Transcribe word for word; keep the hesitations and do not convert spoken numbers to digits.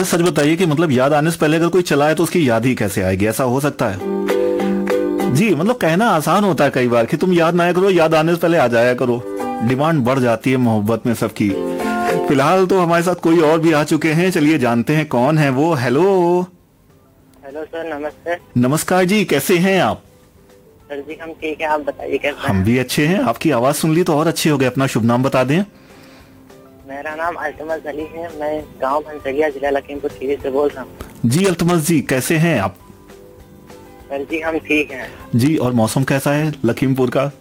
अच्छा सच बताइए कि मतलब याद आने से पहले अगर कोई चला है तो उसकी याद ही कैसे आएगी, ऐसा हो सकता है? जी, मतलब कहना आसान होता है कई बार कि तुम याद ना आया करो, याद आने से पहले आ जाया करो। डिमांड बढ़ जाती है मोहब्बत में सबकी। फिलहाल तो हमारे साथ कोई और भी आ चुके हैं, चलिए जानते हैं कौन है वो। हेलो। हेलो सर, नमस्ते। नमस्कार जी, कैसे हैं आप? सर जी हम ठीक है, आप बताइए कैसे हम हैं? भी अच्छे हैं, आपकी आवाज सुन ली तो और अच्छे हो गए। अपना शुभ नाम बता दें। मेरा नाम अल्तमस अली है, मैं गांव भंसलिया जिला लखीमपुर खीरी से बोल रहा हूँ। जी अल्तमस जी, कैसे हैं आप? सर जी हम ठीक हैं। जी, और मौसम कैसा है लखीमपुर का?